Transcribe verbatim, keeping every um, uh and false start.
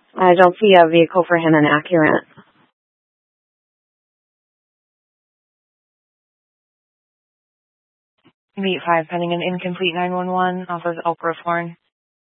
I don't see a vehicle for him in Accurate. Meet five pending an incomplete nine one one off of Elk Grove Horn.